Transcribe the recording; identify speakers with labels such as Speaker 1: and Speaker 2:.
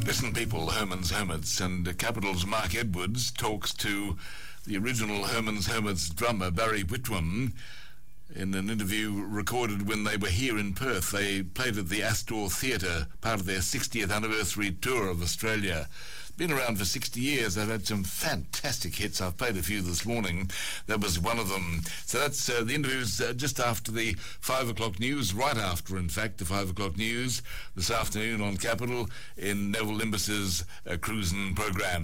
Speaker 1: Listen, people, Herman's Hermits, and Capital's Mark Edwards talks to the original Herman's Hermits drummer, Barry Whitwam, in an interview recorded when they were here in Perth. They played at the Astor Theatre, part of their 60th anniversary tour of Australia. Been around for 60 years. They've had some fantastic hits. I've played a few this morning. That was one of them. So that's the interviews just after the 5 o'clock news, right after, in fact, the 5 o'clock news this afternoon on Capital in Neville Limbus's cruising program.